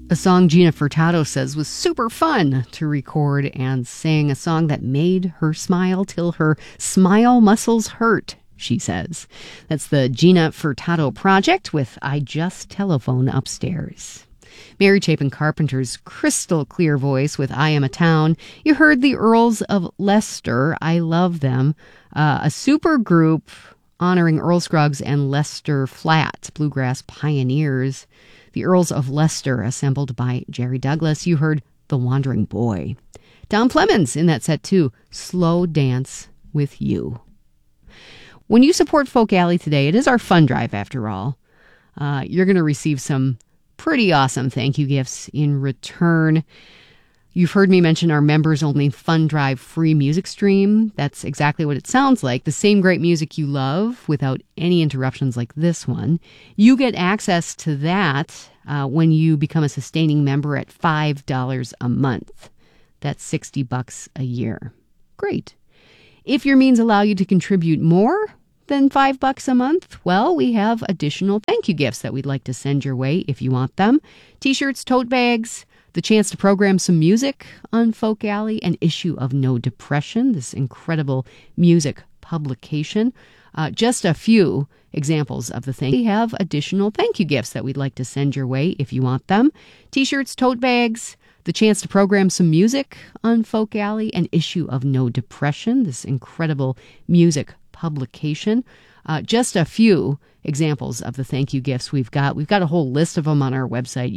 A song Gina Furtado says was super fun to record and sing, a song that made her smile till her smile muscles hurt, she says. That's the Gina Furtado Project with I Just Telephone Upstairs. Mary Chapin Carpenter's crystal clear voice with I Am a Town. You heard the Earls of Leicester, I Love Them, a super group honoring Earl Scruggs and Lester Flatt, bluegrass pioneers. The Earls of Leicester, assembled by Jerry Douglas. You heard The Wandering Boy. Don Flemons in that set too, Slow Dance with You. When you support Folk Alley today, it is our fund drive after all. You're going to receive some pretty awesome thank you gifts in return. You've heard me mention our members-only Fund Drive free music stream. That's exactly what it sounds like. The same great music you love without any interruptions like this one. You get access to that when you become a sustaining member at $5 a month. That's $60 a year. Great. If your means allow you to contribute more than $5 a month, well, we have additional thank you gifts that we'd like to send your way if you want them. T-shirts, tote bags, the chance to program some music on Folk Alley, an issue of No Depression, this incredible music publication. Just a few examples of the things. We have additional thank you gifts that we'd like to send your way if you want them. T-shirts, tote bags, the chance to program some music on Folk Alley, an issue of No Depression, this incredible music publication. Just a few examples of the thank you gifts we've got. We've got a whole list of them on our website.